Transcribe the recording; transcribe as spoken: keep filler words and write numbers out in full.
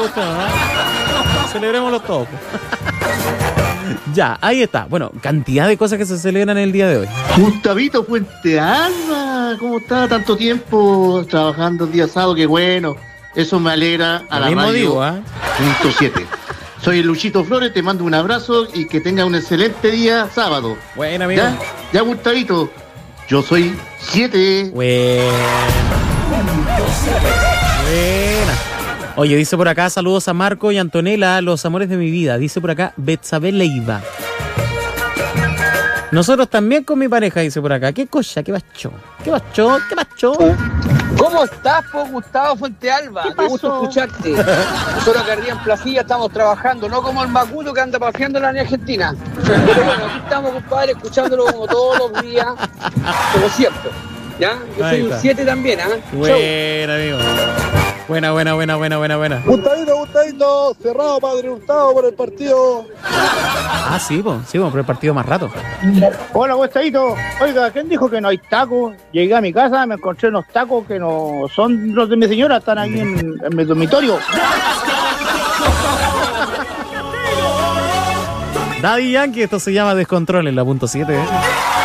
usted, ¿no? Celebrémoslo todos. Ya, ahí está. Bueno, cantidad de cosas que se celebran en el día de hoy. Gustavito Puente Alba, ¿cómo está? Tanto tiempo trabajando el día sábado, qué bueno. Eso me alegra a Lo la mismo radio. digo, ¿eh? Punto siete. Soy el Luchito Flores, te mando un abrazo y que tenga un excelente día sábado. Bueno, amigo. ¿Ya? ¿Ya, Gustavito? Yo soy siete. Buena. Buena. Oye, dice por acá, saludos a Marco y Antonella, los amores de mi vida. Dice por acá, Betsabe Leiva. Nosotros también con mi pareja, dice por acá. ¿Qué cosa? ¿Qué pacho? ¿Qué pacho? ¿Qué pacho? ¿Cómo estás, po, Gustavo Fuente Alba? ¿Qué Me gusta pasó? escucharte. Nosotros acá arriba en Placilla estamos trabajando, no como el Macuto que anda paseando en la Unión Argentina. Pero bueno, aquí estamos, compadre, escuchándolo como todos los días, como siempre. ¿Ya? Yo Ahí soy un está. siete también, ¿ah? ¿eh? Buena, amigo. Buena, buena, buena, buena, buena, buena. Gustavito, Gustavito, cerrado Padre Hurtado por el partido. Ah, sí, pues, sí, por el partido más rato. Hola, Gustavito. Oiga, ¿quién dijo que no hay tacos? Llegué a mi casa, me encontré unos tacos que no son los de mi señora, están ahí en, en mi dormitorio. Daddy Yankee, esto se llama Descontrol en la punto siete. ¿eh?